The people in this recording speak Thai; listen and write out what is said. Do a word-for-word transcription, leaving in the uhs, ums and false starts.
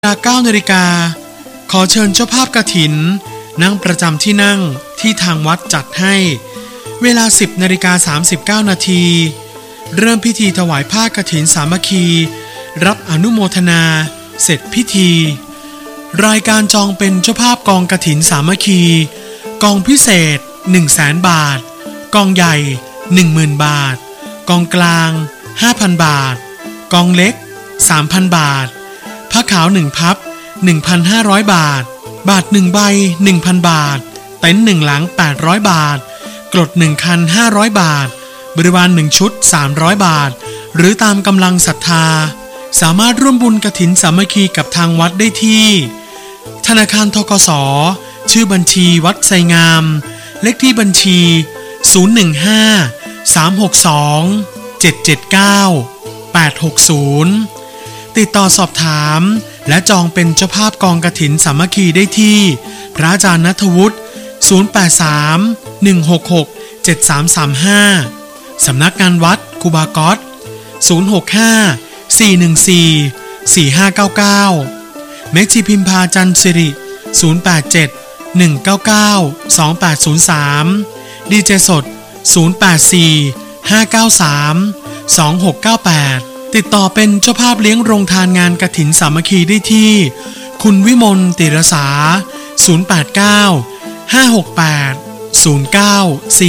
เวลา เก้า นาฬิกาขอเชิญเจ้าภาพกฐินนั่งประจำที่นั่งที่ทางวัดจัดให้เวลา สิบ นาฬิกา สามสิบเก้า นาทีเริ่มพิธีถวายผ้ากฐินสามัคคีรับอนุโมทนาเสร็จพิธีรายการจองเป็นเจ้าภาพกองกฐินสามัคคีกองพิเศษ หนึ่งแสน บาทกองใหญ่ หนึ่งหมื่น บาทกองกลาง ห้าพัน บาทกองเล็ก สามพัน บาทผ้าขาวหนึ่งพับ หนึ่งพันห้าร้อย บาทบาทหนึ่งใบ หนึ่งพัน บาทเต็นท์หนึ่งหลัง แปดร้อย บาทกรดหนึ่งคัน ห้าร้อย บาทบริวารหนึ่งชุด สามร้อย บาทหรือตามกำลังศรัทธาสามารถร่วมบุญกฐินสามัคคีกับทางวัดได้ที่ธนาคารธกส.ชื่อบัญชีวัดไซงามเลขที่บัญชีศูนย์ หนึ่ง ห้า สาม หก สอง เจ็ด เจ็ด เก้า แปด หก ศูนย์ติดต่อสอบถามและจองเป็นเจ้าภาพกองกฐินสามัคคีได้ที่พระอาจารย์ณัฐวุฒิศูนย์ แปด สาม หนึ่ง หก หก เจ็ด สาม สาม ห้าสำนักงานวัดครูบาก๊อตศูนย์ หก ห้า สี่ หนึ่ง สี่ สี่ ห้า เก้า เก้าเมกจีพิมพาจันทร์สิริศูนย์ แปด เจ็ด หนึ่ง เก้า เก้า สอง แปด ศูนย์ สามดีเจสดศูนย์ แปด สี่ ห้า เก้า สาม สอง หก เก้า แปดติดต่อเป็นเจ้าภาพเลี้ยงโรงทานงานกฐินสามัคคีได้ที่คุณวิมลติรสาศูนย์ แปด เก้า ห้า หก แปด ศูนย์ เก้า สี่